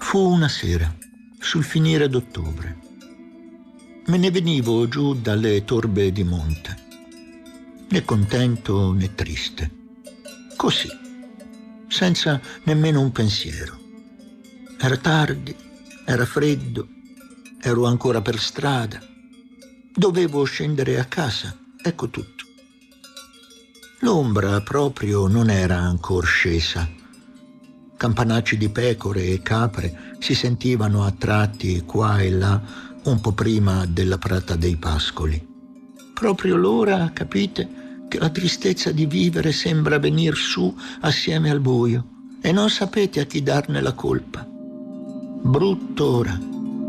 Fu una sera, sul finire d'ottobre. Me ne venivo giù dalle torbe di monte, né contento né triste. Così, senza nemmeno un pensiero. Era tardi, era freddo, ero ancora per strada. Dovevo scendere a casa, ecco tutto. L'ombra proprio non era ancora scesa. Campanacci di pecore e capre si sentivano a tratti qua e là, un po' prima della Prata dei Pascoli. Proprio l'ora, capite, che la tristezza di vivere sembra venir su assieme al buio e non sapete a chi darne la colpa. Brutto ora.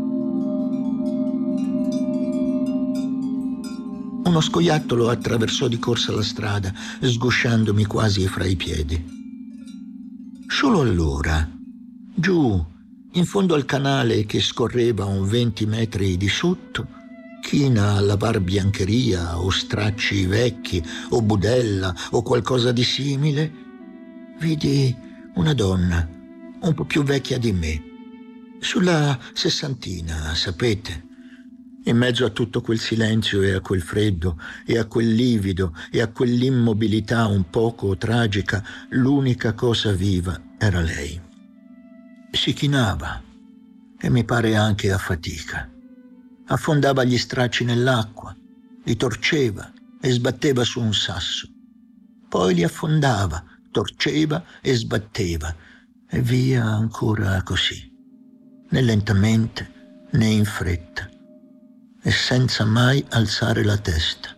Uno scoiattolo attraversò di corsa la strada, sgusciandomi quasi fra i piedi. Solo allora, giù, in fondo al canale che scorreva un 20 metri di sotto, china a lavar biancheria o stracci vecchi o budella o qualcosa di simile, vidi una donna un po' più vecchia di me, sulla sessantina, sapete. In mezzo a tutto quel silenzio e a quel freddo e a quel livido e a quell'immobilità un poco tragica, l'unica cosa viva era lei. Si chinava e mi pare anche a fatica. Affondava gli stracci nell'acqua, li torceva e sbatteva su un sasso. Poi li affondava, torceva e sbatteva e via ancora così, né lentamente né in fretta, e senza mai alzare la testa.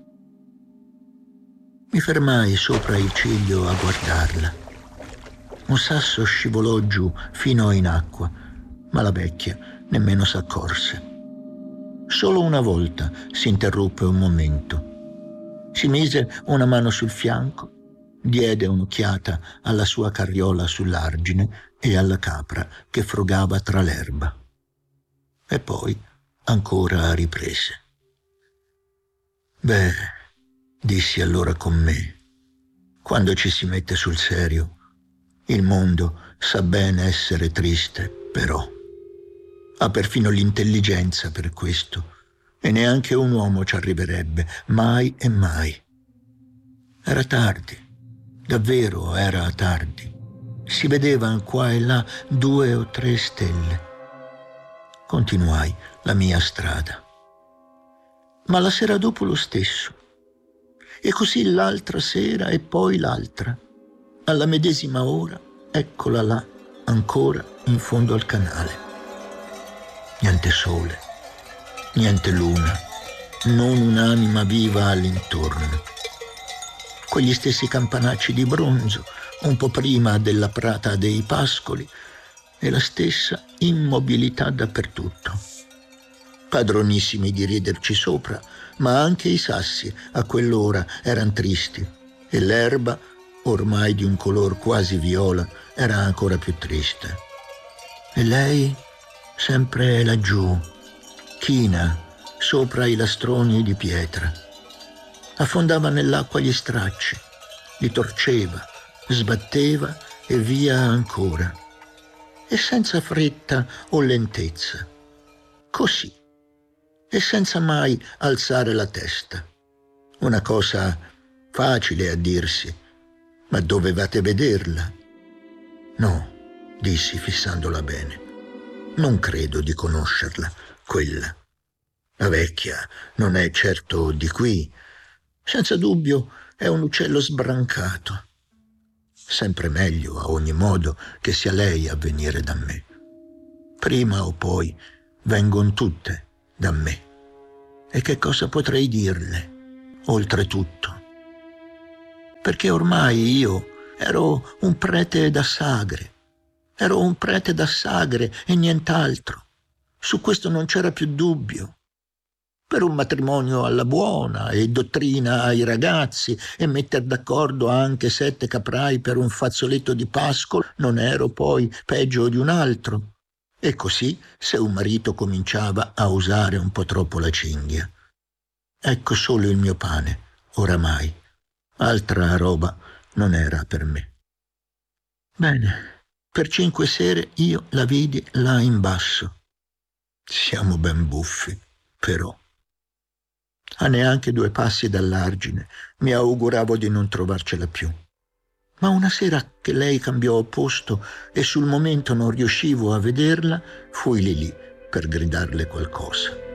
Mi fermai sopra il ciglio a guardarla. Un sasso scivolò giù fino in acqua, ma la vecchia nemmeno s'accorse. Solo una volta si interruppe un momento. Si mise una mano sul fianco, diede un'occhiata alla sua carriola sull'argine e alla capra che frugava tra l'erba. E poi ancora riprese. Beh, dissi allora con me, quando ci si mette sul serio, il mondo sa bene essere triste, però. Ha perfino l'intelligenza per questo, e neanche un uomo ci arriverebbe, mai e mai. Era tardi, davvero era tardi. Si vedevano qua e là 2 o 3 stelle. Continuai la mia strada. Ma la sera dopo lo stesso. E così l'altra sera e poi l'altra. Alla medesima ora, eccola là, ancora in fondo al canale. Niente sole, niente luna, non un'anima viva all'intorno. Quegli stessi campanacci di bronzo, un po' prima della Prata dei Pascoli, e la stessa immobilità dappertutto. Padronissimi di riderci sopra, ma anche i sassi a quell'ora eran tristi e l'erba, ormai di un color quasi viola, era ancora più triste. E lei, sempre laggiù, china, sopra i lastroni di pietra. Affondava nell'acqua gli stracci, li torceva, sbatteva e via ancora. E senza fretta o lentezza. Così. E senza mai alzare la testa. Una cosa facile a dirsi, ma dovevate vederla. No, dissi fissandola bene. Non credo di conoscerla, quella. La vecchia non è certo di qui. Senza dubbio è un uccello sbrancato. Sempre meglio, a ogni modo, che sia lei a venire da me. Prima o poi vengono tutte da me. E che cosa potrei dirle, oltretutto? Perché ormai io ero un prete da sagre. Ero un prete da sagre e nient'altro. Su questo non c'era più dubbio. Per un matrimonio alla buona e dottrina ai ragazzi e metter d'accordo anche 7 caprai per un fazzoletto di pascolo, non ero poi peggio di un altro. E così se un marito cominciava a usare un po' troppo la cinghia. Ecco solo il mio pane, oramai. Altra roba non era per me. Bene, Per 5 sere io la vidi là in basso. Siamo ben buffi, però. A neanche 2 passi dall'argine mi auguravo di non trovarcela più. Ma una sera che lei cambiò posto e sul momento non riuscivo a vederla, fui lì per gridarle qualcosa.